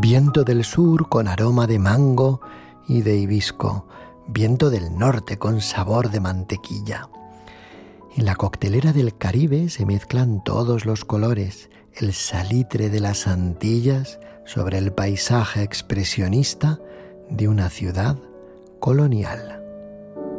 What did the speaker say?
viento del sur con aroma de mango y de hibisco, viento del norte con sabor de mantequilla. En la coctelera del Caribe se mezclan todos los colores, el salitre de las Antillas sobre el paisaje expresionista de una ciudad colonial.